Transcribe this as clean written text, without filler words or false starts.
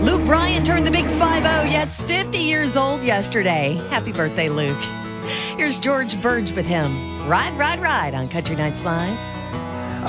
Luke Bryan turned the big 5-0. Yes, 50 years old yesterday. Happy birthday, Luke. Here's George Burge with him. Ride, ride, ride on Country Nights Live.